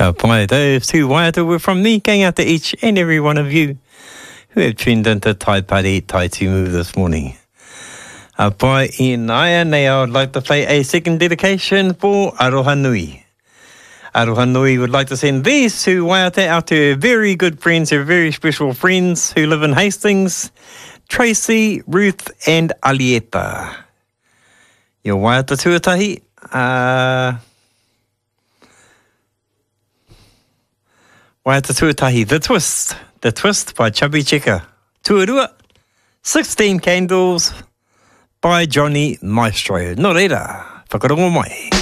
Ka pai those two waiata were from me, going out to each and every one of you who have tuned into Tai Pari Tai Tumu this morning. Pai I Naya, nei I would like to play a second dedication for Aroha Nui. Aroha Nui would like to send these two waiata out to her very good friends, her very special friends who live in Hastings, Tracy, Ruth and Alieta. Your waiata tuatahi, waiata tuatahi, The Twist by Chubby Checker. Tuarua, 16 Candles by Johnny Maestro. Nō reira, whakarongo mai.